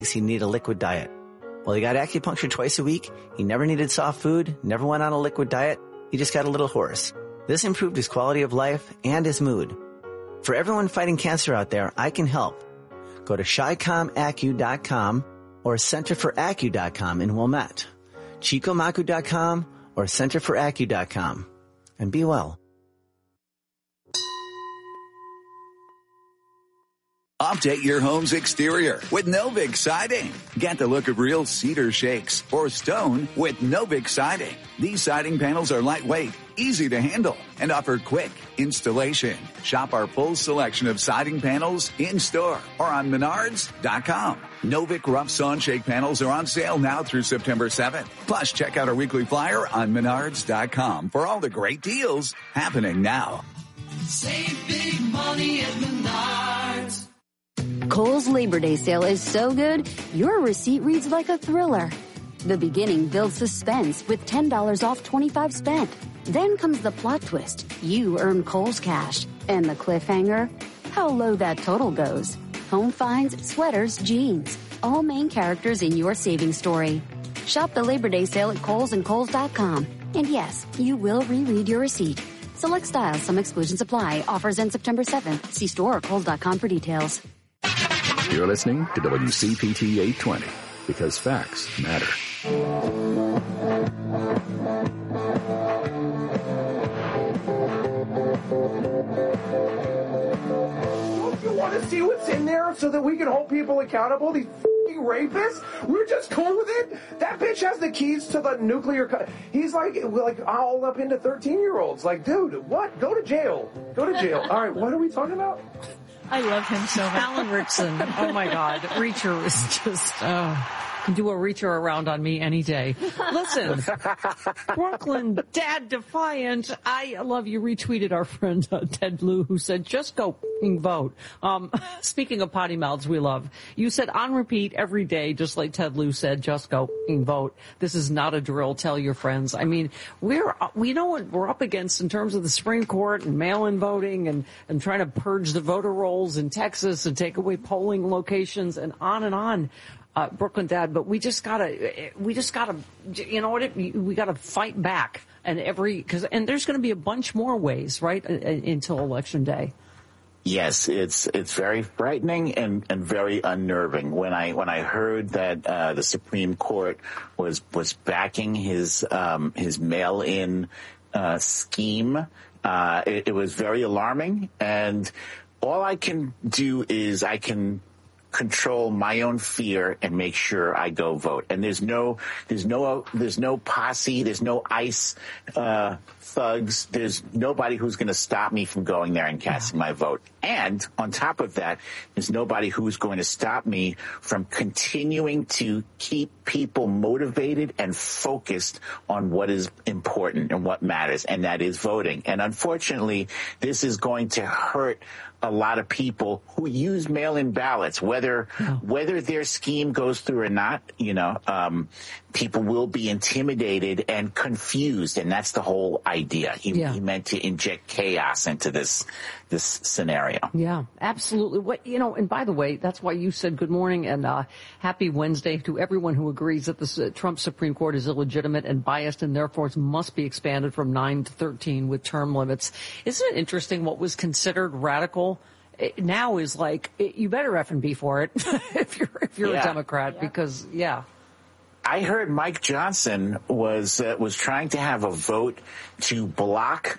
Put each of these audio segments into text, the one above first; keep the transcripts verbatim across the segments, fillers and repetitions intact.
he needed a liquid diet. Well, he got acupuncture twice a week. He never needed soft food, never went on a liquid diet. He just got a little hoarse. This improved his quality of life and his mood. For everyone fighting cancer out there, I can help. Go to chi com acu dot com or center for acu dot com in Wilmette, chico macu dot com or center for acu dot com. And be well. Update your home's exterior with Novik Siding. Get the look of real cedar shakes or stone with Novik Siding. These siding panels are lightweight, easy to handle, and offer quick installation. Shop our full selection of siding panels in-store or on menards dot com. Novik Rough Sawn Shake panels are on sale now through September seventh. Plus, check out our weekly flyer on menards dot com for all the great deals happening now. Save big money at Menards. Kohl's Labor Day sale is so good, your receipt reads like a thriller. The beginning builds suspense with ten dollars off twenty-five spent. Then comes the plot twist. You earn Kohl's cash. And the cliffhanger? How low that total goes. Home finds, sweaters, jeans. All main characters in your savings story. Shop the Labor Day sale at Kohl's and Kohl's dot com. And yes, you will reread your receipt. Select styles, some exclusions apply. Offers end September seventh. See store or Kohl's dot com for details. You're listening to W C P T eight twenty, because facts matter. Don't you want to see what's in there so that we can hold people accountable? These f***ing rapists? We're just cool with it? That bitch has the keys to the nuclear... Co- He's like, like all up into thirteen-year-olds. Like, dude, what? Go to jail. Go to jail. All right, what are we talking about? I love him so much. Alan Ritchson. Oh, my God. Reacher is just, oh, can do a Reacher around on me any day. Listen, Brooklyn Dad Defiant, I love you. Retweeted our friend uh, Ted Blue, who said, just go vote. Um, speaking of potty mouths we love, you said on repeat every day, just like Ted Blue said, just go vote. This is not a drill. Tell your friends. I mean, we're, we know what we're up against in terms of the Supreme Court and mail-in voting and, and trying to purge the voter rolls in Texas and take away polling locations and on and on. Uh, Brooklyn Dad, but we just gotta, we just gotta, you know what, it, we gotta fight back. And every, cause, and there's gonna be a bunch more ways, right, until Election Day. Yes, it's it's very frightening and, and very unnerving. When I when I heard that uh, the Supreme Court was was backing his um, his mail-in uh, scheme, uh, it, it was very alarming. And all I can do is I can control my own fear and make sure I go vote. And there's no, there's no, there's no posse, there's no ICE uh, thugs, there's nobody who's going to stop me from going there and casting my vote. And on top of that, there's nobody who's going to stop me from continuing to keep people motivated and focused on what is important and what matters, and that is voting. And unfortunately, this is going to hurt a lot of people who use mail-in ballots, whether oh. whether their scheme goes through or not. You know, um, people will be intimidated and confused, and that's the whole idea. He, yeah. he meant to inject chaos into this this scenario. Yeah, absolutely. What you know, and by the way, that's why you said good morning and uh, happy Wednesday to everyone who agrees that the uh, Trump Supreme Court is illegitimate and biased, and therefore must be expanded from nine to thirteen with term limits. Isn't it interesting what was considered radical it now is like, it, you better effing be for it if you're if you're yeah. a Democrat, yeah. because yeah. I heard Mike Johnson was uh, was trying to have a vote to block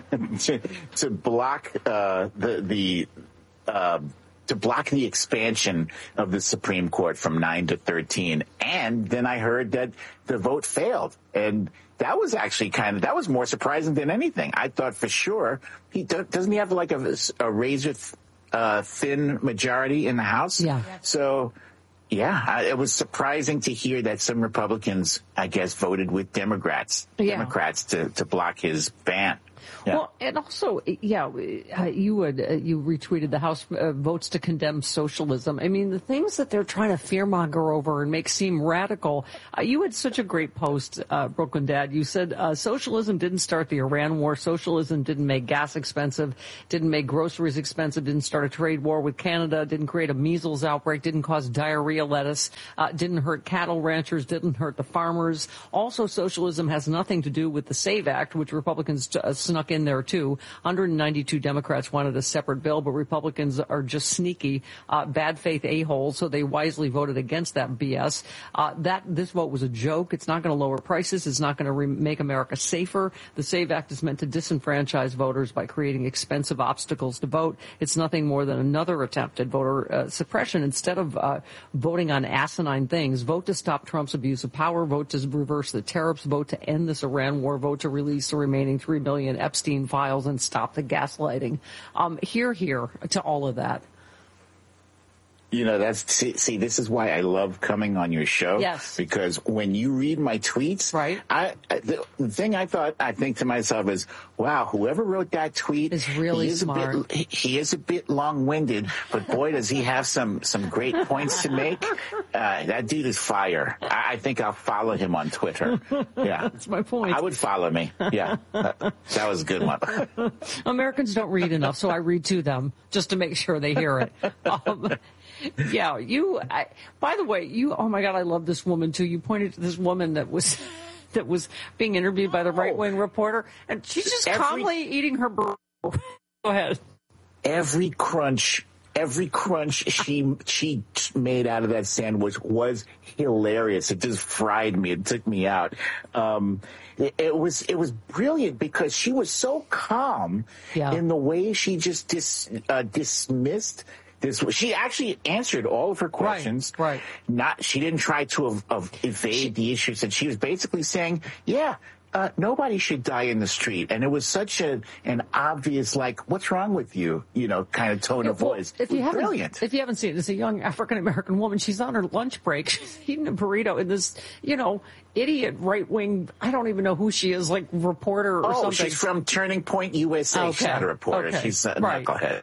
to, to block uh, the the uh, to block the expansion of the Supreme Court from nine to thirteen, and then I heard that the vote failed, and that was actually kind of that was more surprising than anything. I thought for sure he doesn't he have like a, a razor uh, thin majority in the House, yeah. So. Yeah, it was surprising to hear that some Republicans, I guess, voted with Democrats, yeah. Democrats to, to block his ban. Yeah. Well, and also, yeah, uh, you would uh, you retweeted the House uh, votes to condemn socialism. I mean, the things that they're trying to fearmonger over and make seem radical. Uh, you had such a great post, uh, Brooklyn Dad. You said uh, socialism didn't start the Iran war. Socialism didn't make gas expensive, didn't make groceries expensive, didn't start a trade war with Canada, didn't create a measles outbreak, didn't cause diarrhea lettuce, uh, didn't hurt cattle ranchers, didn't hurt the farmers. Also, socialism has nothing to do with the SAVE Act, which Republicans uh, snuck in there too. one hundred ninety-two Democrats wanted a separate bill, but Republicans are just sneaky, uh, bad faith a-holes, so they wisely voted against that B S. Uh, that this vote was a joke. It's not going to lower prices. It's not going to re- make America safer. The SAVE Act is meant to disenfranchise voters by creating expensive obstacles to vote. It's nothing more than another attempt at voter uh, suppression. Instead of uh, voting on asinine things, vote to stop Trump's abuse of power, vote to reverse the tariffs, vote to end this Iran war, vote to release the remaining three million Epstein files and stop the gaslighting. Um, hear, hear to all of that. You know, that's, see, see, this is why I love coming on your show. Yes. Because when you read my tweets, right. I, I the, the thing I thought, I think to myself is, wow, whoever wrote that tweet is really he is smart. A bit, he, he is a bit long-winded, but boy, does he have some, some great points to make. Uh, that dude is fire. I, I think I'll follow him on Twitter. Yeah. That's my point. I would follow me. Yeah. Uh, that was a good one. Americans don't read enough, so I read to them just to make sure they hear it. Um, Yeah, you, I, by the way, you, oh my God, I love this woman too. You pointed to this woman that was, that was being interviewed by the right-wing reporter, and she's just Every, calmly eating her burrito. Go ahead. Every crunch, every crunch she, she made out of that sandwich was hilarious. It just fried me. It took me out. Um, it, it was, it was brilliant because she was so calm yeah. in the way she just dis, uh, dismissed this. She actually answered all of her questions. Right. right. Not, she didn't try to of, of evade she, the issues, and she was basically saying, yeah, uh, nobody should die in the street. And it was such a, an obvious, like, what's wrong with you? You know, kind of tone of well, voice. If you haven't, brilliant. If you haven't seen it, it's a young African-American woman. She's on her lunch break. She's eating a burrito in this, you know, idiot right-wing, I don't even know who she is, like reporter or oh, something. Oh, she's from Turning Point U S A. Okay. She's not a reporter. Okay. She's a right. knucklehead.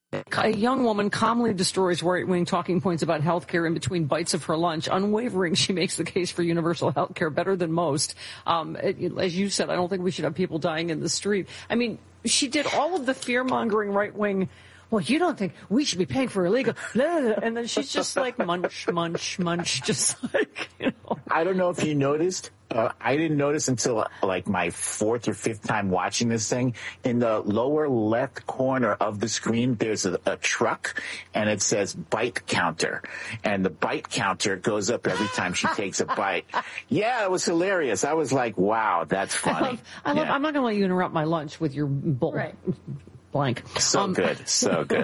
A young woman calmly destroys right-wing talking points about health care in between bites of her lunch. Unwavering, she makes the case for universal health care better than most. Um, it, as you said, I don't think we should have people dying in the street. I mean, she did all of the fear-mongering right-wing, well, you don't think we should be paying for illegal, and then she's just like munch, munch, munch, just like, you know. I don't know if you noticed. Uh, I didn't notice until uh, like my fourth or fifth time watching this thing. In the lower left corner of the screen, there's a, a truck, and it says bite counter. And the bite counter goes up every time she takes a bite. Yeah, it was hilarious. I was like, wow, that's funny. I love, I love, yeah. I'm not going to let you interrupt my lunch with your bull. Right. Blank. So um, good, so good.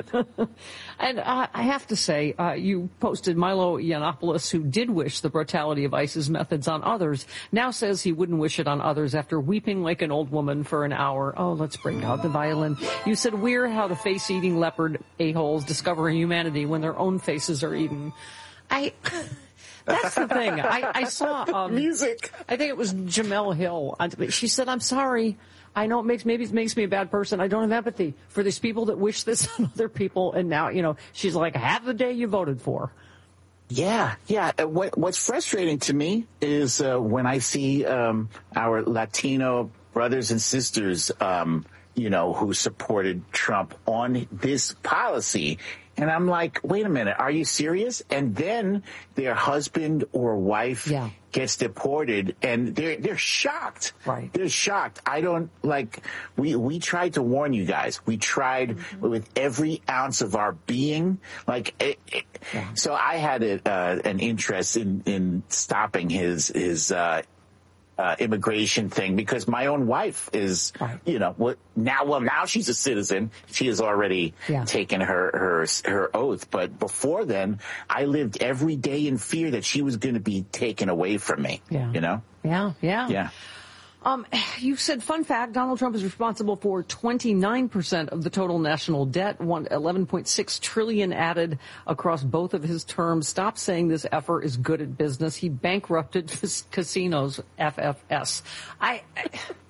And uh, I have to say, uh, you posted Milo Yiannopoulos, who did wish the brutality of ICE's methods on others, now says he wouldn't wish it on others after weeping like an old woman for an hour. Oh, let's break out the violin. You said, weird how the face-eating leopard a-holes discover humanity when their own faces are eaten. I... That's the thing. I, I saw... Um, Music. I think it was Jamel Hill. She said, I'm sorry. I know it makes, maybe it makes me a bad person. I don't have empathy for these people that wish this on other people. And now, you know, she's like, half the day you voted for. Yeah, yeah. What, what's frustrating to me is uh, when I see um, our Latino brothers and sisters, um, you know, who supported Trump on this policy. And I'm like, wait a minute, are you serious? And then their husband or wife yeah. gets deported, and they're they're shocked. Right. They're shocked. I don't, like, we, we tried to warn you guys. We tried mm-hmm. with every ounce of our being. Like, it, it, yeah. So I had a, uh, an interest in, in stopping his, his, uh, Uh, immigration thing, because my own wife is, right. you know, what now? Well, now she's a citizen. She has already yeah. taken her her her oath. But before then, I lived every day in fear that she was going to be taken away from me. Yeah. You know? Yeah. Yeah. Yeah. Um, you said, fun fact, Donald Trump is responsible for twenty-nine percent of the total national debt, eleven point six trillion dollars added across both of his terms. Stop saying this effer is good at business. He bankrupted casinos, F F S. I, I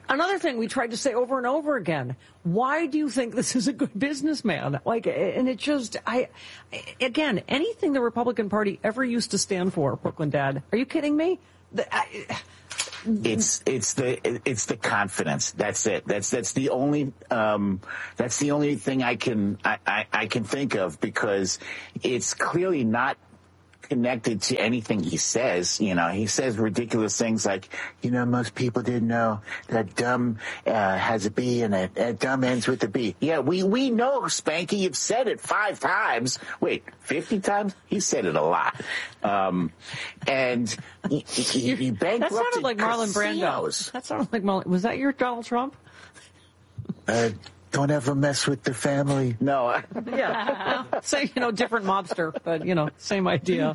Another thing we tried to say over and over again, why do you think this is a good businessman? Like, and it just, I, again, anything the Republican Party ever used to stand for, Brooklyn Dad, are you kidding me? The, I, It's it's the it's the confidence. That's it. That's that's the only um, that's the only thing I can I, I, I can think of, because it's clearly not connected to anything he says. You know, he says ridiculous things like, you know, most people didn't know that dumb uh, has a B and a, a dumb ends with a B. Yeah, we we know, Spanky. You've said it five times. Wait, fifty times? He said it a lot. Um, and he, he, he bankrupted that sounded like Marlon casinos. Brando. That sounded like Marlon. Was that your Donald Trump? Uh, don't ever mess with the family. No. Yeah. Say, you know, different mobster, but, you know, same idea.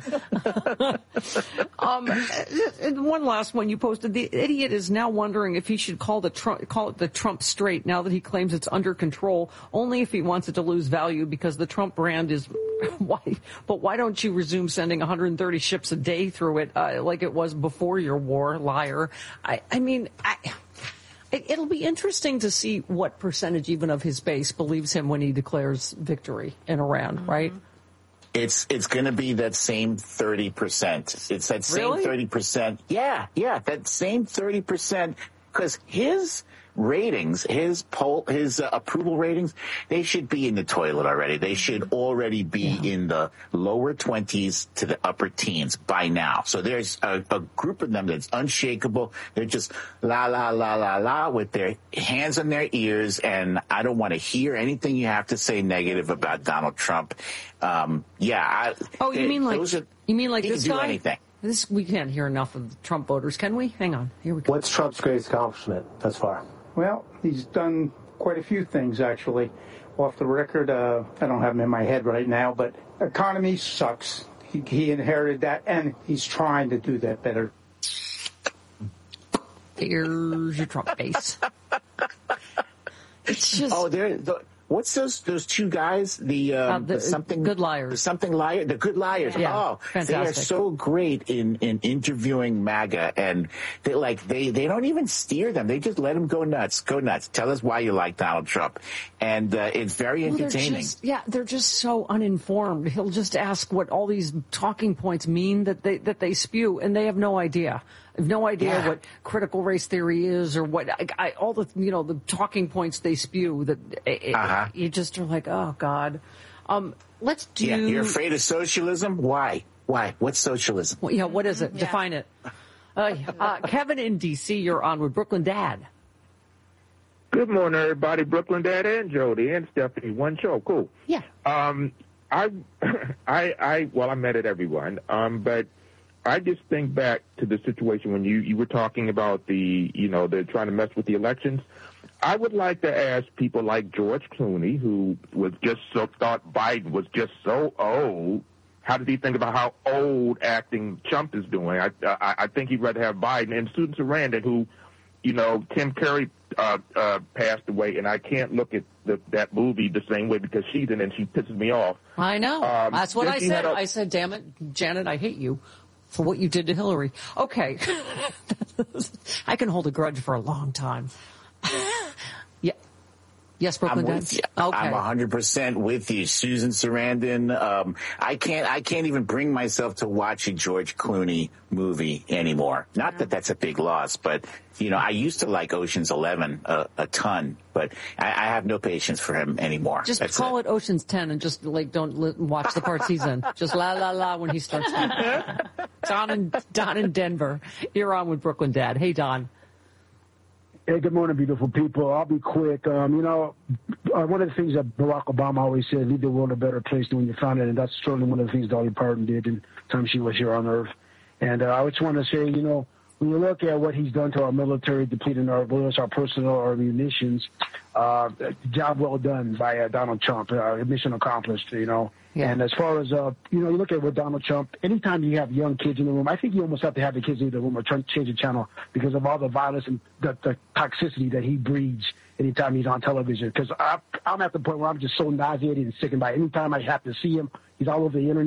um, and one last one you posted. The idiot is now wondering if he should call the Trump, call it the Trump straight now that he claims it's under control, only if he wants it to lose value because the Trump brand is why. But why don't you resume sending one hundred thirty ships a day through it uh, like it was before your war, liar? I, I mean, I... It'll be interesting to see what percentage even of his base believes him when he declares victory in Iran, mm-hmm. right? It's it's going to be that same thirty percent. It's that same really? thirty percent. Yeah, yeah, that same thirty percent, because his ratings, his poll, his uh, approval ratings, they should be in the toilet already. They should already be yeah. in the lower twenties to the upper teens by now. So there's a, a group of them that's unshakable. They're just la, la, la, la, la with their hands on their ears, and I don't want to hear anything you have to say negative about Donald Trump. Um, yeah. I, oh, you they, mean like, are, you mean like he this can do guy? Anything. This, we can't hear enough of the Trump voters, can we? Hang on. Here we go. What's Trump's greatest accomplishment thus far? Well, he's done quite a few things, actually. Off the record, uh, I don't have them in my head right now, but economy sucks. He, he inherited that, and he's trying to do that better. Here's your Trump base. It's just... Oh, there... The, What's those those two guys? The, um, uh, the, the something good liars. Something liar. The good liars. Yeah, oh, fantastic. They are so great in, in interviewing MAGA, and they like they, they don't even steer them. They just let them go nuts. Go nuts. Tell us why you like Donald Trump, and uh, it's very well, entertaining. They're just, yeah, they're just so uninformed. He'll just ask what all these talking points mean that they that they spew, and they have no idea. I have no idea yeah. what critical race theory is or what I, I, all the you know the talking points they spew. That it, uh-huh. you just are like, oh God. Um, let's do. Yeah, you're afraid of socialism? Why? Why? What's socialism? Well, yeah, what is it? Yeah. Define it. Uh, uh, Kevin in D C, you're on with Brooklyn Dad. Good morning, everybody. Brooklyn Dad and Jody and Stephanie. One show, cool. Yeah. Um, I, I, I. Well, I met at everyone. Um, but. I just think back to the situation when you, you were talking about the, you know, they're trying to mess with the elections. I would like to ask people like George Clooney, who was just so, thought Biden was just so old. How did he think about how old acting Trump is doing? I, I, I think he'd rather have Biden. And Susan Sarandon, who, you know, Tim Curry uh, uh, passed away, and I can't look at the, that movie the same way because she's in it and she pisses me off. I know. Um, That's what I said. A, I said, damn it, Janet, I hate you for what you did to Hillary. Okay. I can hold a grudge for a long time. Yeah. Yes, Brooklyn I'm Dad. with you. Okay. I'm one hundred percent with you, Susan Sarandon. Um, I can't, I can't even bring myself to watch a George Clooney movie anymore. Not that that's a big loss, but you know, I used to like Ocean's Eleven a, a ton, but I, I have no patience for him anymore. Just that's call it. it Ocean's Ten and just like don't li- watch the parts he's in. Just la la la when he starts. Don in Don in Denver. You're on with Brooklyn Dad. Hey Don. Hey, good morning, beautiful people. I'll be quick. Um, you know, uh, one of the things that Barack Obama always said, leave the world a better place than when you found it, and that's certainly one of the things Dolly Parton did in the time she was here on Earth. And uh, I just want to say, you know, when you look at what he's done to our military, depleting our bullets, our personal, our munitions, uh, job well done by uh, Donald Trump. Uh, mission accomplished, you know. Yeah. And as far as, uh, you know, you look at what Donald Trump, anytime you have young kids in the room, I think you almost have to have the kids in the room or change the channel because of all the violence and the, the toxicity that he breeds anytime he's on television. Because I'm at the point where I'm just so nauseated and sickened by it. Anytime I have to see him, he's all over the internet.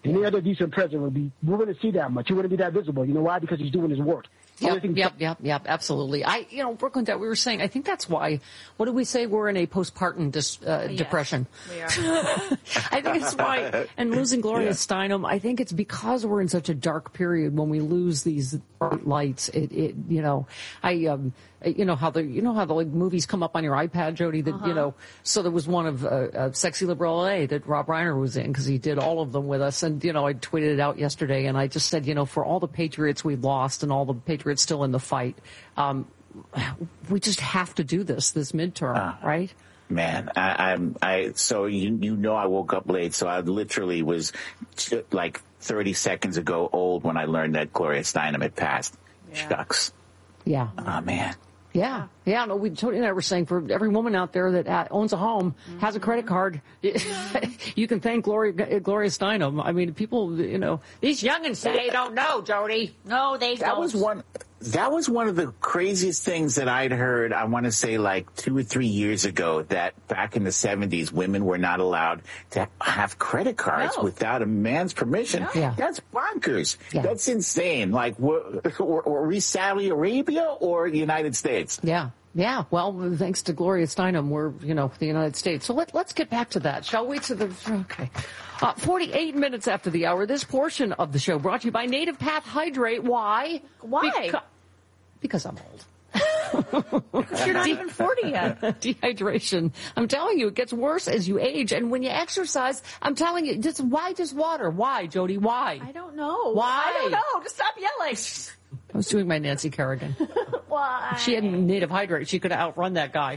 Any other decent president would be, we wouldn't see that much. He wouldn't be that visible. You know why? Because he's doing his work. Yep, yep, yep, yep, absolutely. I, you know, Brooklyn, that we were saying, I think that's why, what did we say? We're in a postpartum dis, uh, yes, depression. We are. I think it's why, and losing Gloria yeah. Steinem, I think it's because we're in such a dark period when we lose these bright lights. It, it, you know, I, um, you know how the, you know how the like, movies come up on your iPad, Jody, that, uh-huh. you know, so there was one of, uh, uh, Sexy Liberal L A that Rob Reiner was in because he did all of them with us. And, you know, I tweeted it out yesterday and I just said, you know, for all the Patriots we've lost and all the Patriots still in the fight, um, we just have to do this, this midterm, uh, right? Man, I, I'm, I, so you, you know, I woke up late, so I literally was t- like thirty seconds ago old when I learned that Gloria Steinem had passed. Yeah. Shucks. Yeah. Oh, man. Yeah, yeah. No, we Tony and I were saying for every woman out there that uh, owns a home, mm-hmm. has a credit card, you can thank Gloria Gloria Steinem. I mean, people, you know, these youngins say they don't know, Jody. No, they that don't. Was one, that was one of the craziest things that I'd heard. I want to say like two or three years ago that back in the seventies, women were not allowed to have credit cards no. without a man's permission. No. Yeah. That's bonkers. Yeah. That's insane. Like, were, were, were we Saudi Arabia or the United States? Yeah. Yeah, well, thanks to Gloria Steinem, we're, you know, the United States. So let, let's get back to that, shall we? To the, okay. Uh, forty-eight minutes after the hour, this portion of the show brought to you by Native Path Hydrate. Why? Why? Beca- because I'm old. You're not even forty yet. Dehydration. I'm telling you, it gets worse as you age. And when you exercise, I'm telling you, just why just water? Why, Jody? Why? I don't know. Why? I don't know. Just stop yelling. I was doing my Nancy Kerrigan. Why? She had Native Hydrate. She could have outrun that guy.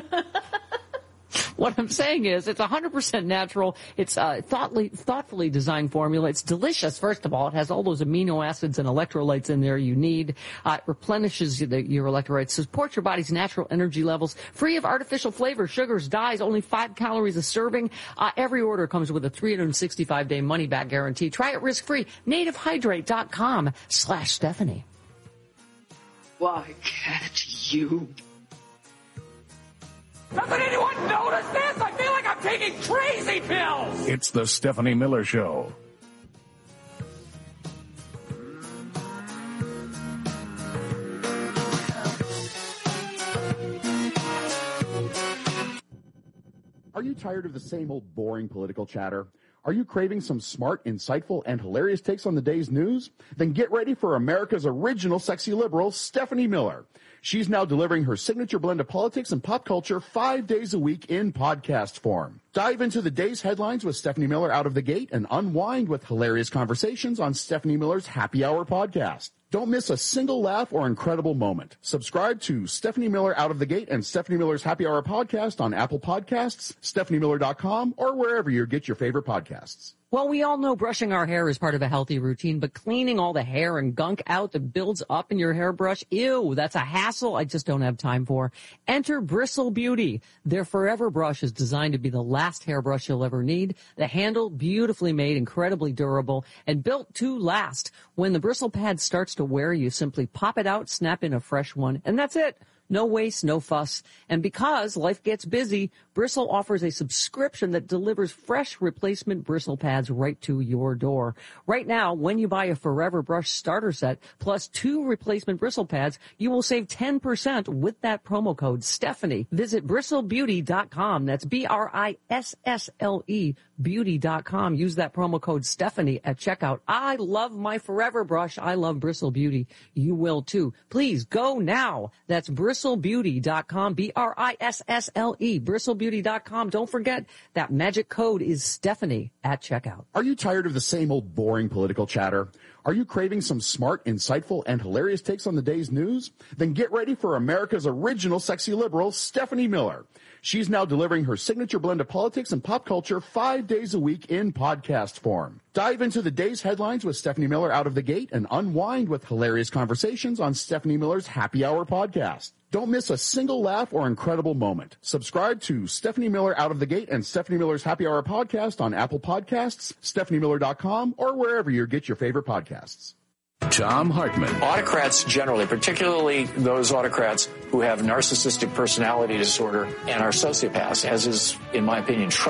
What I'm saying is it's one hundred percent natural. It's a thoughtfully, thoughtfully designed formula. It's delicious, first of all. It has all those amino acids and electrolytes in there you need. Uh, it replenishes your, your electrolytes, supports your body's natural energy levels, free of artificial flavors, sugars, dyes, only five calories a serving. Uh, every order comes with a three hundred sixty-five day money-back guarantee. Try it risk-free. nativehydrate.com slash Stephanie. Why can't you? Doesn't anyone notice this? I feel like I'm taking crazy pills! It's the Stephanie Miller Show. Are you tired of the same old boring political chatter? Are you craving some smart, insightful, and hilarious takes on the day's news? Then get ready for America's original sexy liberal, Stephanie Miller. She's now delivering her signature blend of politics and pop culture five days a week in podcast form. Dive into the day's headlines with Stephanie Miller out of the gate and unwind with hilarious conversations on Stephanie Miller's Happy Hour podcast. Don't miss a single laugh or incredible moment. Subscribe to Stephanie Miller Out of the Gate and Stephanie Miller's Happy Hour podcast on Apple Podcasts, stephanie miller dot com, or wherever you get your favorite podcasts. Well, we all know brushing our hair is part of a healthy routine, but cleaning all the hair and gunk out that builds up in your hairbrush, ew, that's a hassle I just don't have time for. Enter Bristle Beauty. Their Forever Brush is designed to be the last hairbrush you'll ever need. The handle, beautifully made, incredibly durable, and built to last. When the bristle pad starts to wear, you simply pop it out, snap in a fresh one, and that's it. No waste, no fuss. And because life gets busy, Bristle offers a subscription that delivers fresh replacement bristle pads right to your door. Right now, when you buy a Forever Brush starter set plus two replacement bristle pads, you will save ten percent with that promo code Stephanie. Visit bristle beauty dot com. That's B R I S S L E beauty dot com. Use that promo code Stephanie at checkout. I love my Forever Brush. I love Bristle Beauty. You will too. Please go now. That's bristle beauty dot com. B R I S S L E. bristle beauty dot com. Don't forget that magic code is Stephanie at checkout. Are you tired of the same old boring political chatter? Are you craving some smart, insightful, and hilarious takes on the day's news? Then get ready for America's original sexy liberal, Stephanie Miller. She's now delivering her signature blend of politics and pop culture five days a week in podcast form. Dive into the day's headlines with Stephanie Miller out of the gate and unwind with hilarious conversations on Stephanie Miller's Happy Hour podcast. Don't miss a single laugh or incredible moment. Subscribe to Stephanie Miller Out of the Gate and Stephanie Miller's Happy Hour podcast on Apple Podcasts, stephanie miller dot com, or wherever you get your favorite podcasts. Thom Hartmann. Autocrats generally, particularly those autocrats who have narcissistic personality disorder and are sociopaths, as is, in my opinion, Trump,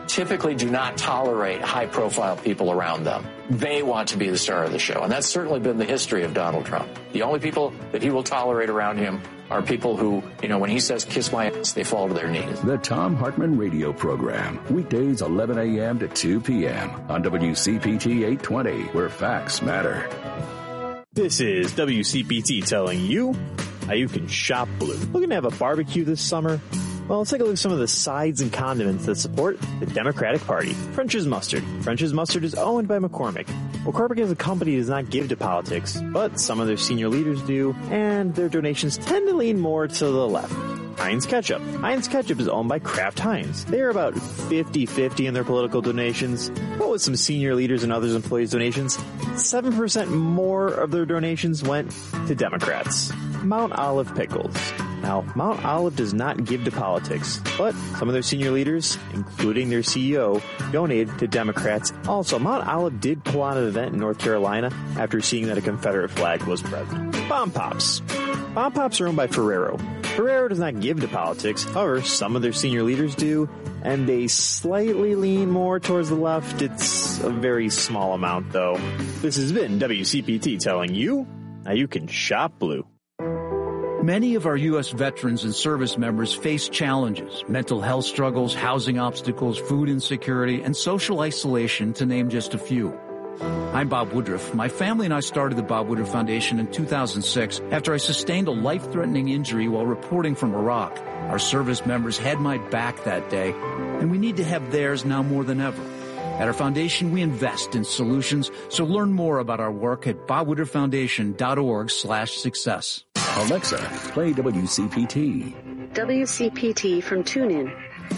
typically do not tolerate high-profile people around them. They want to be the star of the show, and that's certainly been the history of Donald Trump. The only people that he will tolerate around him are people who, you know, when he says, kiss my ass, they fall to their knees. The Thom Hartmann Radio Program, weekdays eleven a.m. to two p.m. on W C P T eight twenty, where facts matter. This is W C P T telling you how you can shop blue. Looking to have a barbecue this summer? Well, let's take a look at some of the sides and condiments that support the Democratic Party. French's Mustard. French's Mustard is owned by McCormick. McCormick as a company does not give to politics, but some of their senior leaders do, and their donations tend to lean more to the left. Heinz Ketchup. Heinz Ketchup is owned by Kraft Heinz. They are about fifty-fifty in their political donations, but with some senior leaders and others employees' donations, seven percent more of their donations went to Democrats. Mount Olive Pickles. Now, Mount Olive does not give to politics, but some of their senior leaders, including their C E O, donated to Democrats. Also, Mount Olive did pull on an event in North Carolina after seeing that a Confederate flag was present. Bomb Pops. Bomb Pops are owned by Ferrero. Ferrero does not give to politics. However, some of their senior leaders do, and they slightly lean more towards the left. It's a very small amount, though. This has been W C P T telling you how you can shop blue. Many of our U S veterans and service members face challenges, mental health struggles, housing obstacles, food insecurity, and social isolation, to name just a few. I'm Bob Woodruff. My family and I started the Bob Woodruff Foundation in two thousand six after I sustained a life-threatening injury while reporting from Iraq. Our service members had my back that day, and we need to have theirs now more than ever. At our foundation, we invest in solutions, so learn more about our work at bob woodruff foundation dot org slash success. Alexa, play W C P T. W C P T from TuneIn.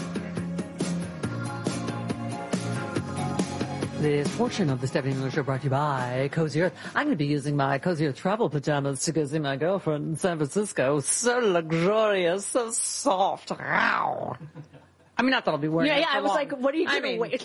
This portion of the Stephanie Miller Show brought to you by Cozy Earth. I'm going to be using my Cozy Earth travel pajamas to go see my girlfriend in San Francisco. So luxurious, so soft. Wow. I mean, not that I'll be wearing yeah, it Yeah, for I was long. like, what are you I doing? mean,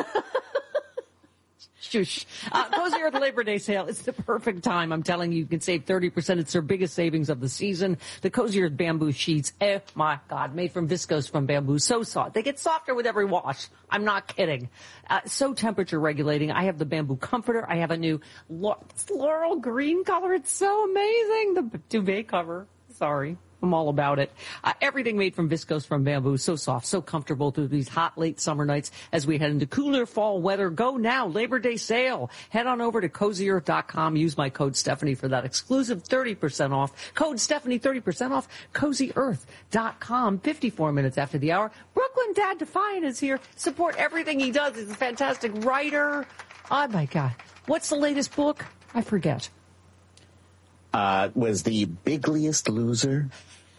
Shush. Uh, Cozy Earth Labor Day sale. It's the perfect time. I'm telling you, you can save thirty percent. It's their biggest savings of the season. The Cozy Earth bamboo sheets. Oh my God. Made from viscose from bamboo. So soft. They get softer with every wash. I'm not kidding. Uh, so temperature regulating. I have the bamboo comforter. I have a new laurel green color. It's so amazing. The duvet cover. Sorry. I'm all about it. Uh, everything made from viscose from bamboo. So soft, so comfortable through these hot late summer nights as we head into cooler fall weather. Go now. Labor Day sale. Head on over to cozy earth dot com. Use my code Stephanie for that exclusive thirty percent off. Code Stephanie, thirty percent off. cozy earth dot com. fifty-four minutes after the hour. Brooklyn Dad Defiant is here. Support everything he does. He's a fantastic writer. Oh my God. What's the latest book? I forget. Uh, was the Bigliest Loser.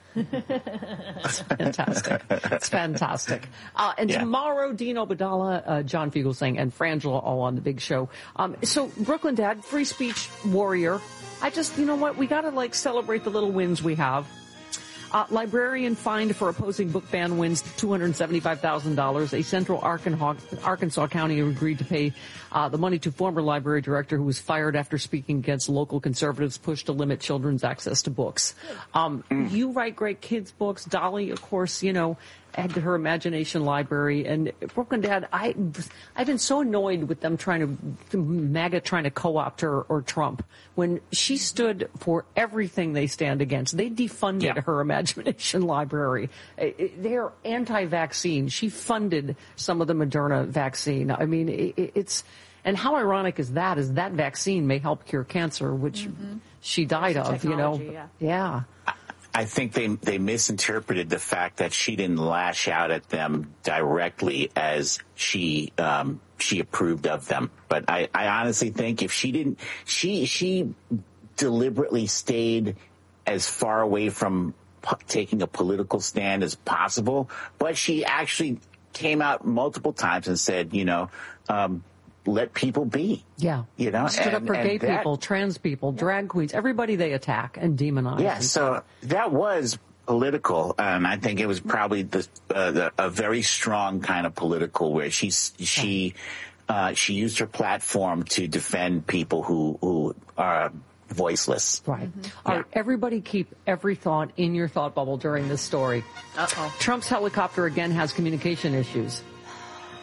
It's fantastic. It's fantastic. Uh, and Yeah. tomorrow, Dean Obadala, uh, John Fugelsang, and Frangela all on the big show. Um, so, Brooklyn Dad, free speech warrior. I just, you know what? We got to, like, celebrate the little wins we have. Uh, librarian fined for opposing book ban wins two hundred seventy-five thousand dollars. A Central Arkansas, Arkansas County agreed to pay uh, the money to former library director who was fired after speaking against local conservatives' push to limit children's access to books. Um, mm. You write great kids' books. Dolly, of course, you know, had her imagination library. And Brooklyn Dad, I, I've been so annoyed with them trying to, MAGA trying to co-opt her or Trump. When she stood for everything they stand against, they defunded yeah. her imagination library. They're anti-vaccine. She funded some of the Moderna vaccine. I mean, it's, and how ironic is that, is that vaccine may help cure cancer, which mm-hmm. she died of, you know. Yeah. yeah. I think they they misinterpreted the fact that she didn't lash out at them directly as she um, she approved of them. But I, I honestly think if she didn't, she she deliberately stayed as far away from po- taking a political stand as possible. But she actually came out multiple times and said, you know, um, let people be. Yeah. You know, stood and, up for gay that, people, trans people, drag queens, everybody they attack and demonize. Yeah, and so that was political, and I think it was probably the, uh, the a very strong kind of political where she she uh, she used her platform to defend people who who are voiceless. Right. Mm-hmm. All right. Everybody keep every thought in your thought bubble during this story. Uh-oh. Trump's helicopter again has communication issues.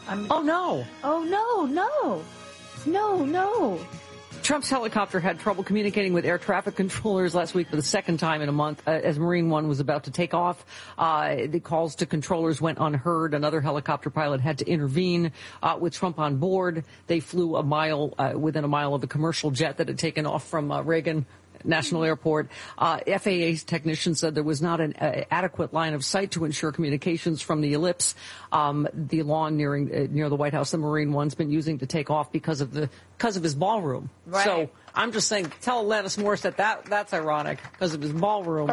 I'm, oh, no. Oh, no, no. No, no. Trump's helicopter had trouble communicating with air traffic controllers last week for the second time in a month uh, as Marine One was about to take off. Uh, the calls to controllers went unheard. Another helicopter pilot had to intervene uh, with Trump on board. They flew a mile, uh, within a mile of a commercial jet that had taken off from uh, Reagan National Airport. Uh, F A A technicians said there was not an uh, adequate line of sight to ensure communications from the ellipse, um, the lawn nearing uh, near the White House. The Marine One's been using to take off because of the because of his ballroom. Right. So I'm just saying, tell Alanis Morissette that that's ironic because of his ballroom.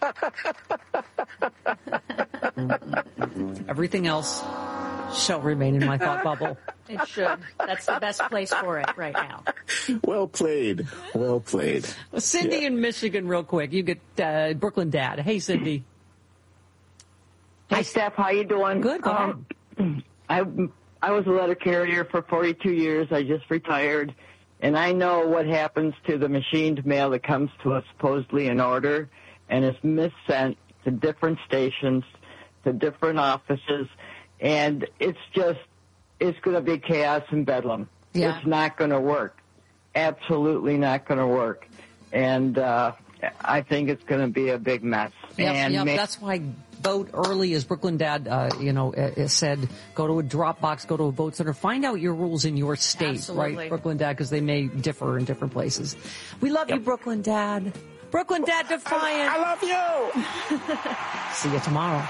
Everything else shall remain in my thought bubble. It should. That's the best place for it right now. Well played. Well played. Well, Cindy yeah. in Michigan, real quick. You get uh, Brooklyn Dad. Hey, Cindy. Hi, Steph. How you doing? Good. Go um, ahead. I I was a letter carrier for forty-two years. I just retired, and I know what happens to the machined mail that comes to us supposedly in order, and it's missent to different stations, to different offices, and it's just it's going to be chaos and bedlam. Yeah. It's not going to work. Absolutely not going to work. And uh, I think it's going to be a big mess. Yep, and yep. ma- That's why vote early, as Brooklyn Dad, uh, you know, uh, said. Go to a drop box, go to a vote center, find out your rules in your state, Absolutely. right, Brooklyn Dad, because they may differ in different places. We love yep. you, Brooklyn Dad. Brooklyn Dad Defiant. I, I love you. See you tomorrow.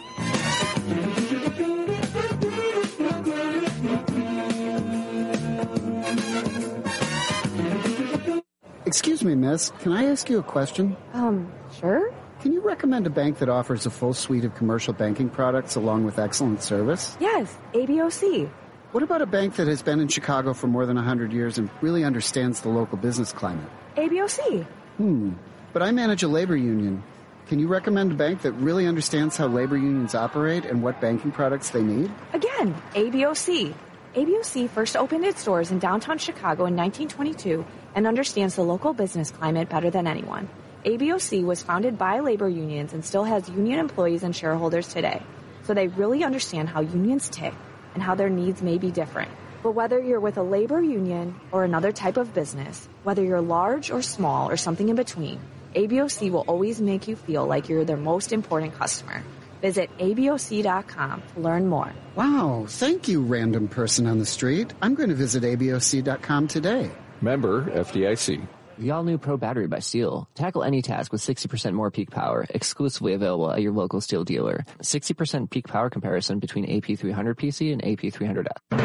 Excuse me, miss. Can I ask you a question? Um, sure. Can you recommend a bank that offers a full suite of commercial banking products along with excellent service? Yes, A B O C. What about a bank that has been in Chicago for more than one hundred years and really understands the local business climate? A B O C. Hmm. But I manage a labor union. Can you recommend a bank that really understands how labor unions operate and what banking products they need? Again, A B O C. A B O C first opened its doors in downtown Chicago in nineteen twenty-two and understands the local business climate better than anyone. A B O C was founded by labor unions and still has union employees and shareholders today. So they really understand how unions tick and how their needs may be different. But whether you're with a labor union or another type of business, whether you're large or small or something in between, A B O C will always make you feel like you're their most important customer. Visit A B O C dot com to learn more. Wow, thank you, random person on the street. I'm going to visit A B O C dot com today. Member F D I C. The all-new Pro Battery by STIHL. Tackle any task with sixty percent more peak power, exclusively available at your local STIHL dealer. sixty percent peak power comparison between A P three hundred P C and A P three hundred F.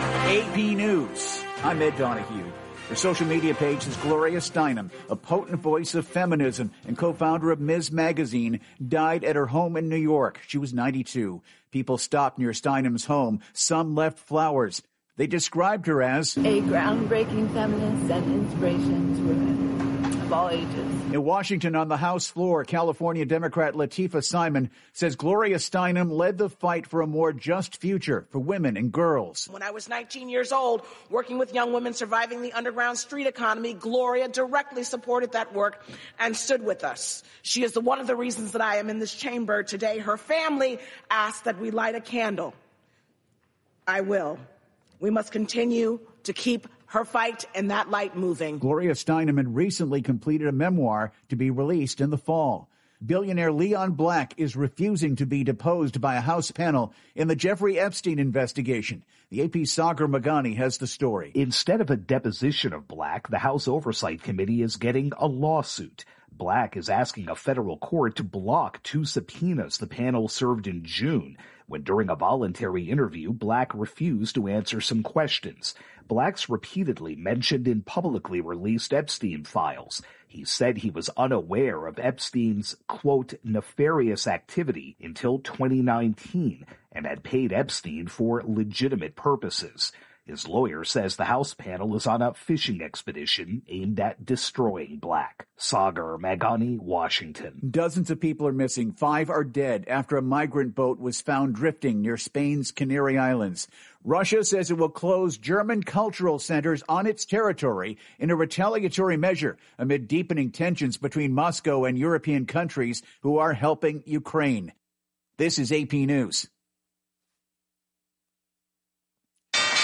A P News. I'm Ed Donahue. Her social media page is Gloria Steinem, a potent voice of feminism and co-founder of Miz Magazine, died at her home in New York. She was ninety-two. People stopped near Steinem's home. Some left flowers. They described her as a groundbreaking feminist and inspiration to women of all ages. In Washington, on the House floor, California Democrat Latifah Simon says Gloria Steinem led the fight for a more just future for women and girls. When I was nineteen years old, working with young women surviving the underground street economy, Gloria directly supported that work and stood with us. She is the, one of the reasons that I am in this chamber today. Her family asked that we light a candle. I will. We must continue to keep her fight and that light moving. Gloria Steinem recently completed a memoir to be released in the fall. Billionaire Leon Black is refusing to be deposed by a House panel in the Jeffrey Epstein investigation. The A P's Sagar Magani has the story. Instead of a deposition of Black, the House Oversight Committee is getting a lawsuit. Black is asking a federal court to block two subpoenas the panel served in June, when during a voluntary interview, Black refused to answer some questions. Black's repeatedly mentioned in publicly released Epstein files. He said he was unaware of Epstein's, quote, nefarious activity until twenty nineteen and had paid Epstein for legitimate purposes. His lawyer says the House panel is on a fishing expedition aimed at destroying Black. Sagar Magani, Washington. Dozens of people are missing. Five are dead after a migrant boat was found drifting near Spain's Canary Islands. Russia says it will close German cultural centers on its territory in a retaliatory measure amid deepening tensions between Moscow and European countries who are helping Ukraine. This is A P News.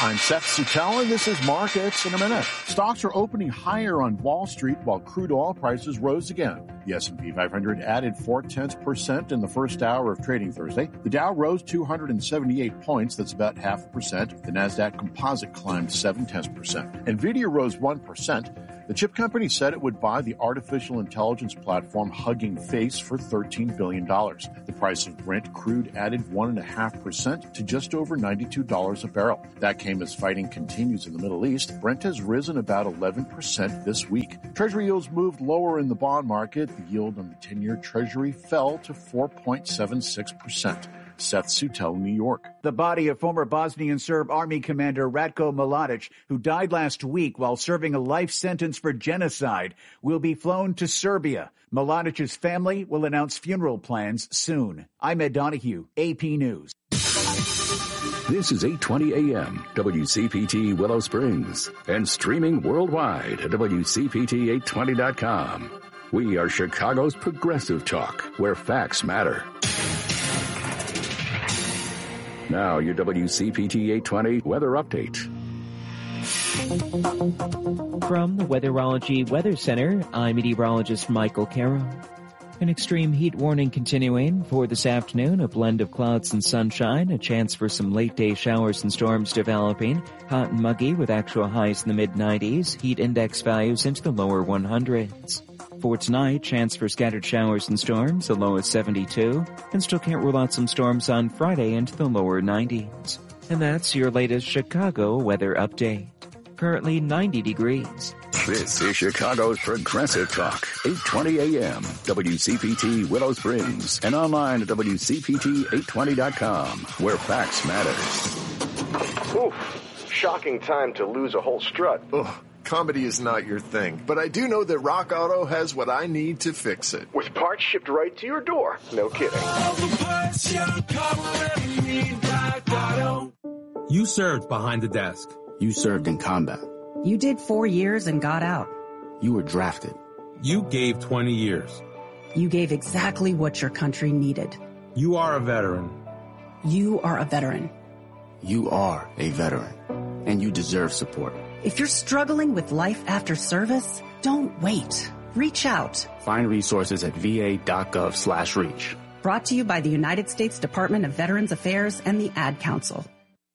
I'm Seth Sutell, and this is Markets in a Minute. Stocks are opening higher on Wall Street while crude oil prices rose again. The S and P five hundred added four-tenths percent in the first hour of trading Thursday. The Dow rose two hundred seventy-eight points. That's about half a percent. The Nasdaq Composite climbed seven-tenths percent. NVIDIA rose one percent. The chip company said it would buy the artificial intelligence platform Hugging Face for thirteen billion dollars. The price of Brent crude added one point five percent to just over ninety-two dollars a barrel. That came as fighting continues in the Middle East. Brent has risen about eleven percent this week. Treasury yields moved lower in the bond market. The yield on the ten-year Treasury fell to four point seven six percent. Seth Sutell, New York. The body of former Bosnian Serb Army Commander Ratko Mladic, who died last week while serving a life sentence for genocide, will be flown to Serbia. Mladic's family will announce funeral plans soon. I'm Ed Donahue, A P News. This is eight twenty A M, W C P T Willow Springs, and streaming worldwide at W C P T eight twenty dot com. We are Chicago's progressive talk, where facts matter. Now, your W C P T eight twenty weather update. From the Weatherology Weather Center, I'm meteorologist Michael Carroll. An extreme heat warning continuing for this afternoon, a blend of clouds and sunshine, a chance for some late-day showers and storms developing, hot and muggy with actual highs in the mid nineties, heat index values into the lower hundreds. For tonight, chance for scattered showers and storms, a low of seventy-two, and still can't rule out some storms on Friday into the lower nineties. And that's your latest Chicago weather update. Currently ninety degrees. This is Chicago's Progressive Talk, eight twenty A M, W C P T Willow Springs, and online at W C P T eight twenty dot com, where facts matter. Oof, shocking time to lose a whole strut. Ugh. Comedy is not your thing, but I do know that Rock Auto has what I need to fix it. With parts shipped right to your door. No kidding. You served behind the desk. You served in combat. You did four years and got out. You were drafted. You gave twenty years. You gave exactly what your country needed. You are a veteran. You are a veteran. You are a veteran, and you deserve support. If you're struggling with life after service, don't wait. Reach out. Find resources at va.gov slash reach. Brought to you by the United States Department of Veterans Affairs and the Ad Council.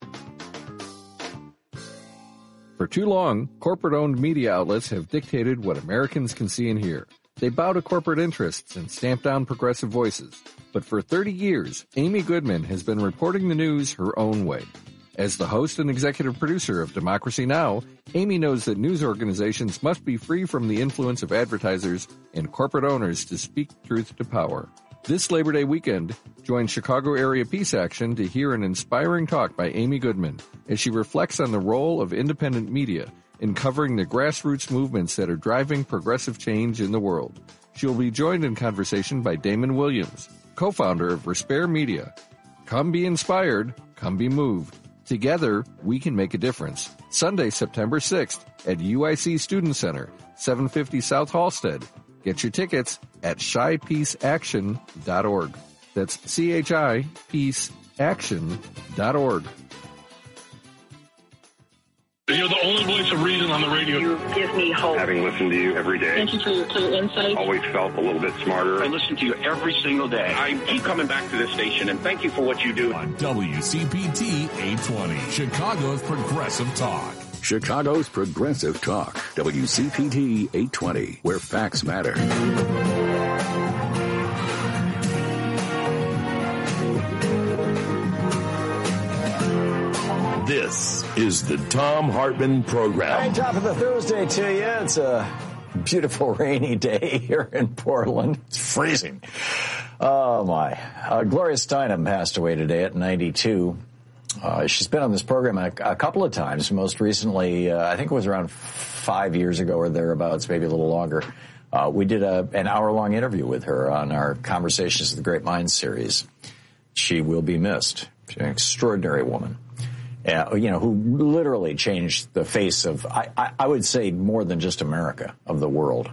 For too long, corporate-owned media outlets have dictated what Americans can see and hear. They bow to corporate interests and stamp down progressive voices. But for thirty years, Amy Goodman has been reporting the news her own way. As the host and executive producer of Democracy Now!, Amy knows that news organizations must be free from the influence of advertisers and corporate owners to speak truth to power. This Labor Day weekend, join Chicago Area Peace Action to hear an inspiring talk by Amy Goodman as she reflects on the role of independent media in covering the grassroots movements that are driving progressive change in the world. She'll be joined in conversation by Damon Williams, co-founder of Respire Media. Come be inspired, come be moved. Together, we can make a difference. Sunday, September sixth at U I C Student Center, seven fifty South Halsted. Get your tickets at chi peace action dot org. That's C H I peace action dot org. You're the only voice of reason on the radio. You give me hope. Having listened to you every day. Thank you for your clear insight. Always felt a little bit smarter. I listen to you every single day. I keep coming back to this station, and thank you for what you do. On W C P T eight twenty, Chicago's Progressive Talk. Chicago's Progressive Talk, W C P T eight twenty, where facts matter. This is the Thom Hartmann Program. Hey, top of the Thursday to you. It's a beautiful rainy day here in Portland. It's freezing. Oh, my. Uh, Gloria Steinem passed away today at ninety-two. Uh, she's been on this program a, a couple of times. Most recently, uh, I think it was around five years ago or thereabouts, maybe a little longer. Uh, we did a, an hour-long interview with her on our Conversations of the Great Minds series. She will be missed. She's an extraordinary woman. Uh, you know, who literally changed the face of, I, I, I would say, more than just America, of the world.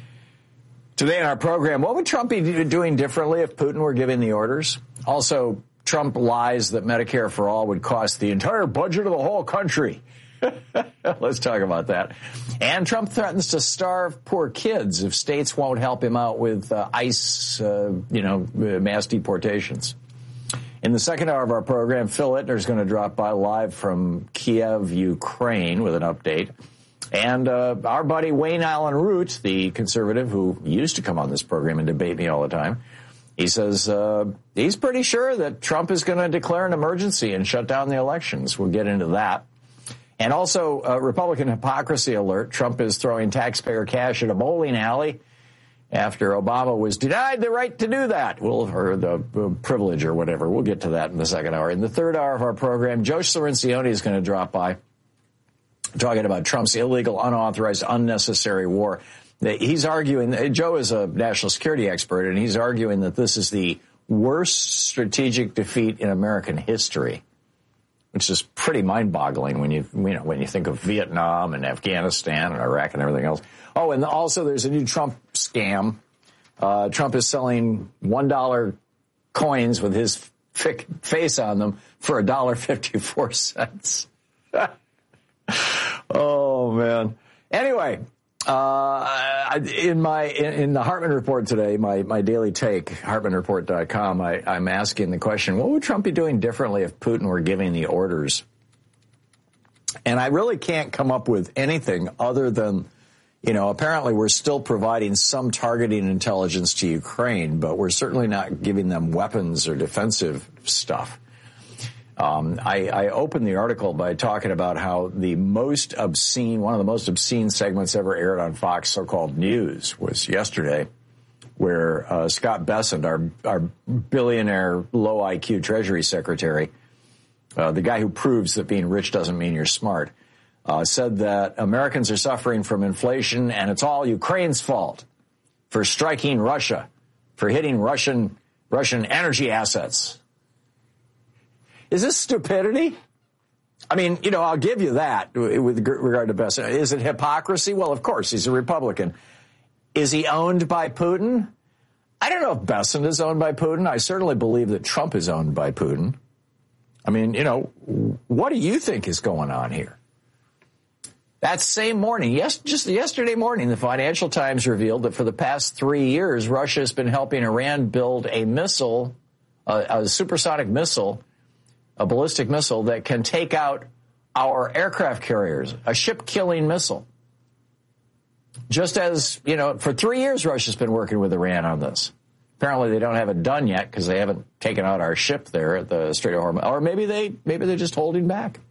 Today in our program, what would Trump be doing differently if Putin were giving the orders? Also, Trump lies that Medicare for all would cost the entire budget of the whole country. Let's talk about that. And Trump threatens to starve poor kids if states won't help him out with uh, ICE, uh, you know, mass deportations. In the second hour of our program, Phil Ittner is going to drop by live from Kiev, Ukraine, with an update. And uh, our buddy Wayne Allen Root, the conservative who used to come on this program and debate me all the time, he says uh, he's pretty sure that Trump is going to declare an emergency and shut down the elections. We'll get into that. And also, uh, Republican hypocrisy alert. Trump is throwing taxpayer cash at a bowling alley after Obama was denied the right to do that, well, or the uh, privilege or whatever. We'll get to that in the second hour. In the third hour of our program, Joe Cirincione is going to drop by, talking about Trump's illegal, unauthorized, unnecessary war. He's arguing, Joe is a national security expert, and he's arguing that this is the worst strategic defeat in American history, which is pretty mind-boggling when you, you know, when you think of Vietnam and Afghanistan and Iraq and everything else. Oh, and also there's a new Trump scam. Uh, Trump is selling one dollar coins with his f- face on them for one dollar and fifty-four cents. Oh, man. Anyway, uh, in my in, in the Hartmann Report today, my, my daily take, hartmann report dot com, I, I'm asking the question, what would Trump be doing differently if Putin were giving the orders? And I really can't come up with anything other than, you know, apparently we're still providing some targeting intelligence to Ukraine, but we're certainly not giving them weapons or defensive stuff. Um, I, I opened the article by talking about how the most obscene, one of the most obscene segments ever aired on Fox so-called news was yesterday, where uh, Scott Bessent, our, our billionaire low I Q Treasury Secretary, uh, the guy who proves that being rich doesn't mean you're smart, uh, said that Americans are suffering from inflation and it's all Ukraine's fault for striking Russia, for hitting Russian Russian energy assets. Is this stupidity? I mean, you know, I'll give you that with regard to Bessent. Is it hypocrisy? Well, of course, he's a Republican. Is he owned by Putin? I don't know if Bessent is owned by Putin. I certainly believe that Trump is owned by Putin. I mean, you know, what do you think is going on here? That same morning, yes, just yesterday morning, the Financial Times revealed that for the past three years, Russia has been helping Iran build a missile, a, a supersonic missile, a ballistic missile that can take out our aircraft carriers, a ship-killing missile. Just as, you know, for three years, Russia's been working with Iran on this. Apparently, they don't have it done yet because they haven't taken out our ship there at the Strait of Hormuz. Or maybe, they, maybe they're just holding back.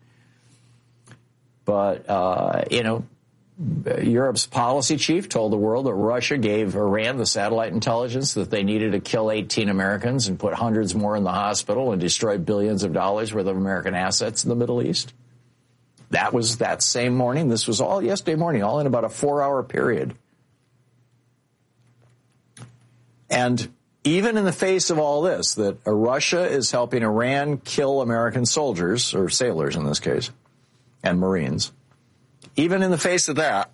But, uh, you know, Europe's policy chief told the world that Russia gave Iran the satellite intelligence that they needed to kill eighteen Americans and put hundreds more in the hospital and destroy billions of dollars worth of American assets in the Middle East. That was that same morning. This was all yesterday morning, all in about a four-hour period. And even in the face of all this, that Russia is helping Iran kill American soldiers, or sailors in this case, and Marines, even in the face of that,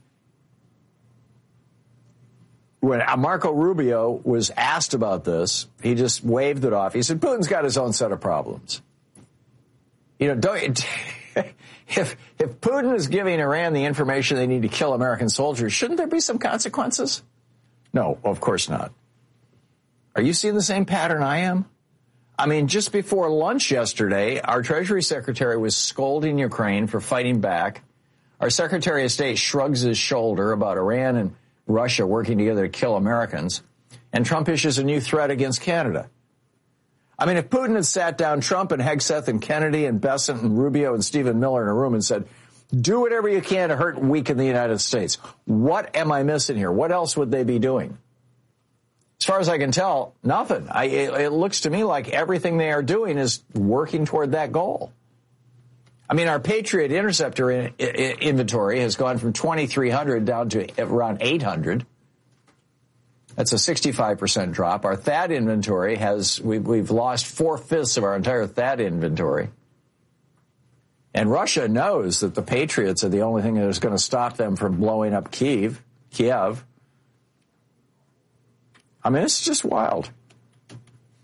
when Marco Rubio was asked about this, he just waved it off. He said, Putin's got his own set of problems. You know, don't, if, if Putin is giving Iran the information they need to kill American soldiers, shouldn't there be some consequences? No, of course not. Are you seeing the same pattern I am? I mean, just before lunch yesterday, our Treasury Secretary was scolding Ukraine for fighting back. Our Secretary of State shrugs his shoulder about Iran and Russia working together to kill Americans. And Trump issues a new threat against Canada. I mean, if Putin had sat down Trump and Hegseth and Kennedy and Bessent and Rubio and Stephen Miller in a room and said, do whatever you can to hurt and weaken the United States, what am I missing here? What else would they be doing? As far as I can tell, nothing. I, it, it looks to me like everything they are doing is working toward that goal. I mean, our Patriot Interceptor in, in, inventory has gone from twenty-three hundred down to around eight hundred. That's a sixty-five percent drop. Our THAAD inventory has, we've, we've lost four-fifths of our entire THAAD inventory. And Russia knows that the Patriots are the only thing that is going to stop them from blowing up Kiev. Kiev. I mean, it's just wild.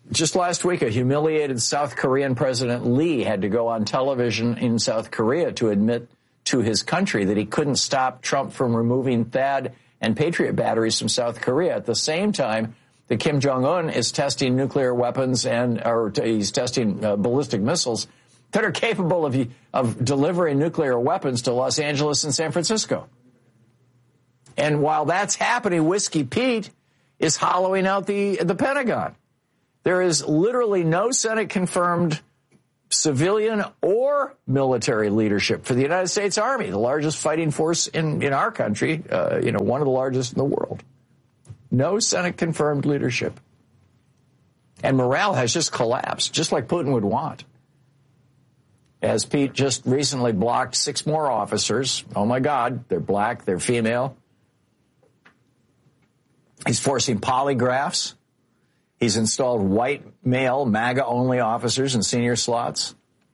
just last week, a humiliated South Korean President Lee had to go on television in South Korea to admit to his country that he couldn't stop Trump from removing THAAD and Patriot batteries from South Korea. At the same time, that Kim Jong-un is testing nuclear weapons and or he's testing uh, ballistic missiles that are capable of, of delivering nuclear weapons to Los Angeles and San Francisco. And while that's happening, Whiskey Pete is hollowing out the, the Pentagon. There is literally no Senate-confirmed civilian or military leadership for the United States Army, the largest fighting force in, in our country, uh, you know, one of the largest in the world. No Senate-confirmed leadership. And morale has just collapsed, just like Putin would want. As Pete just recently blocked six more officers. Oh, my God, they're black, they're female. He's forcing polygraphs. He's installed white male MAGA-only officers in senior slots.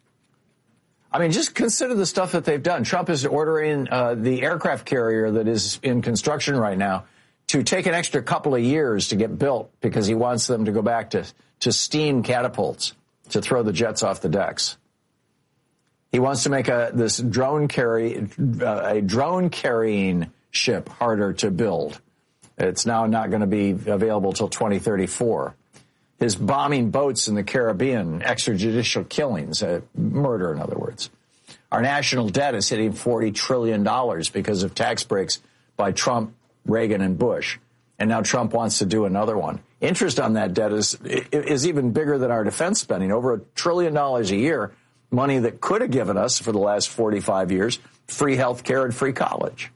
I mean, just consider the stuff that they've done. Trump is ordering uh, the aircraft carrier that is in construction right now to take an extra couple of years to get built because he wants them to go back to, to steam catapults to throw the jets off the decks. He wants to make a, this drone carry, uh, a drone carrying ship harder to build. It's now not going to be available till twenty thirty-four. His bombing boats in the Caribbean, extrajudicial killings, uh, murder, in other words. Our national debt is hitting forty trillion dollars because of tax breaks by Trump, Reagan, and Bush. And now Trump wants to do another one. Interest on that debt is, is even bigger than our defense spending, over a trillion dollars a year, money that could have given us, for the last forty-five years, free health care and free college.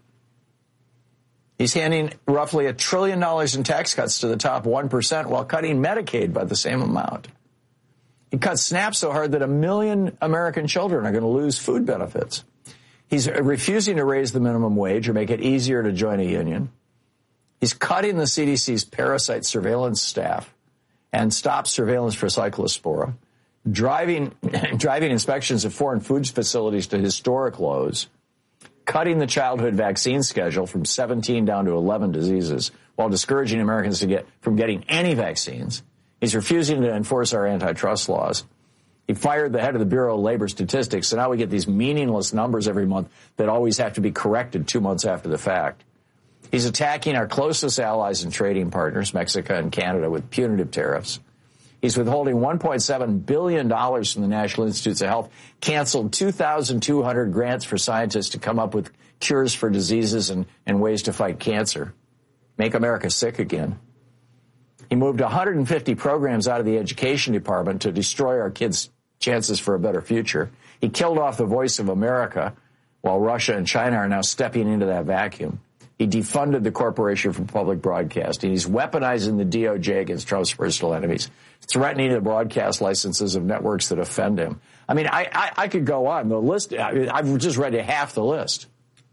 He's handing roughly a trillion dollars in tax cuts to the top one percent while cutting Medicaid by the same amount. He cut SNAP so hard that a million American children are going to lose food benefits. He's refusing to raise the minimum wage or make it easier to join a union. He's cutting the C D C's parasite surveillance staff and stopped surveillance for cyclospora, driving, driving inspections of foreign foods facilities to historic lows, cutting the childhood vaccine schedule from seventeen down to eleven diseases while discouraging Americans to get from getting any vaccines. He's refusing to enforce our antitrust laws. He fired the head of the Bureau of Labor Statistics, so now we get these meaningless numbers every month that always have to be corrected two months after the fact. He's attacking our closest allies and trading partners, Mexico and Canada, with punitive tariffs. He's withholding one point seven billion dollars from the National Institutes of Health, canceled two thousand two hundred grants for scientists to come up with cures for diseases and, and ways to fight cancer, make America sick again. He moved one hundred fifty programs out of the education department to destroy our kids' chances for a better future. He killed off the voice of America while Russia and China are now stepping into that vacuum. He defunded the Corporation for Public Broadcasting. He's weaponizing the D O J against Trump's personal enemies, threatening the broadcast licenses of networks that offend him. I mean, I, I, I could go on. The list, I mean, I've just read half the list.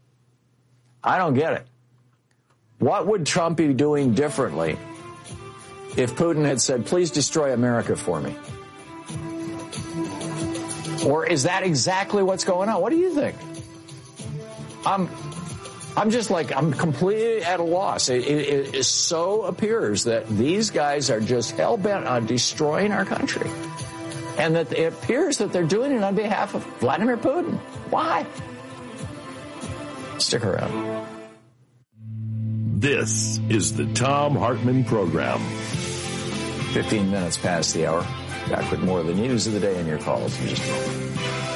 I don't get it. What would Trump be doing differently if Putin had said, please destroy America for me? Or is that exactly what's going on? What do you think? I'm... I'm just like, I'm completely at a loss. It, it, it so appears that these guys are just hell-bent on destroying our country. And that it appears that they're doing it on behalf of Vladimir Putin. Why? Stick around. This is the Thom Hartmann Program. fifteen minutes past the hour. Back with more of the news of the day and your calls in just a moment.